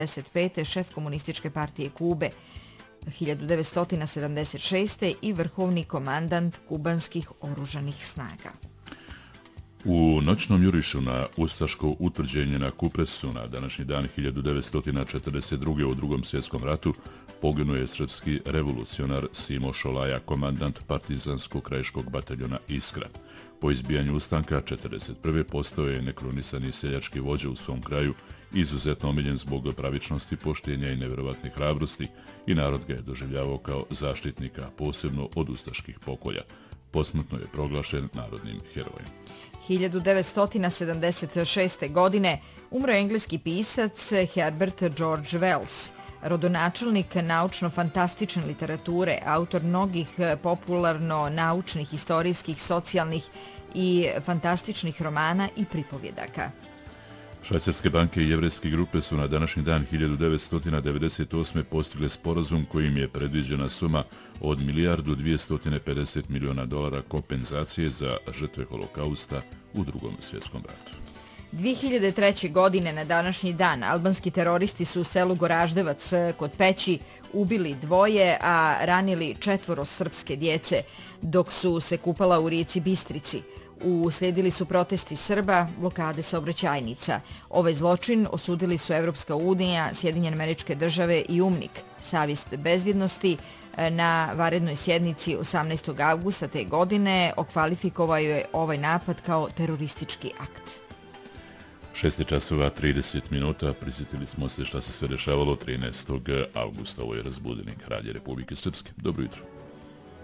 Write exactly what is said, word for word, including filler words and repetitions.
hiljadu devetsto sedamdeset pete šef Komunističke partije Kube, hiljadu devetsto sedamdeset šeste i vrhovni komandant kubanskih oružanih snaga. U noćnom jurišu na ustaško utvrđenje na Kupresu na današnji dan hiljadu devetsto četrdeset druge u Drugom svjetskom ratu poginuo je srpski revolucionar Simo Šolaja, komandant partizanskog krajiškog bataljona Iskra. Po izbijanju ustanka četrdeset prve postao je nekronisani seljački vođa u svom kraju, izuzetno omiljen zbog pravičnosti, poštenja i nevjerovatne hrabrosti i narod ga je doživljavao kao zaštitnika, posebno od ustaških pokolja. Posmrtno je proglašen narodnim herojem. hiljadu devetsto sedamdeset šeste. godine umro engleski pisac Herbert George Wells, rodonačelnik naučno-fantastične literature, autor mnogih popularno-naučnih, historijskih, socijalnih i fantastičnih romana i pripovjedaka. Švajcarske banke i jevrejske grupe su na današnji dan hiljadu devetsto devedeset osme postigle sporazum kojim je predviđena suma od milijardu dvjesto pedeset miliona dolara kompenzacije za žrtve holokausta u Drugom svjetskom ratu. dvije hiljade treće. godine na današnji dan albanski teroristi su u selu Goraždevac kod Peći ubili dvoje, a ranili četvoro srpske djece dok su se kupala u rijeci Bistrici. Uslijedili su protesti Srba, blokade saobraćajnica. Ovaj zločin osudili su Evropska unija, Sjedinjene Američke Države i UMNIK, Savjet bezbjednosti, na vanrednoj sjednici osamnaestog avgusta te godine okvalifikovao je ovaj napad kao teroristički akt. šest časova trideset minuta, prisjetili smo se šta se sve dešavalo trinaestog avgusta. Ovo je Razbudenik Radija Republike Srpske. Dobro jutro.